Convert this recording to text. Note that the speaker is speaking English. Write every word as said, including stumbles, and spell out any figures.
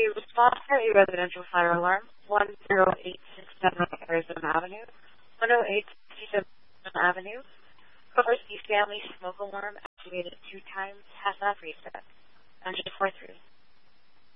to respond to a residential fire alarm, one zero eight six seven Arizona Avenue, one oh eight sixty-seven Avenue. Covers the family smoke alarm activated two times, has not reset. Engine four three.